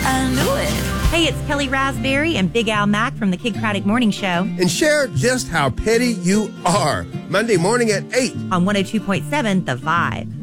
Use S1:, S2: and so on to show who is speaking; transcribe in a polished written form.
S1: I knew it.
S2: Hey, it's Kelly Raspberry and Big Al Mack from the Kid Craddock Morning Show.
S3: And share just how petty you are. Monday morning at 8.
S2: On 102.7 The Vibe.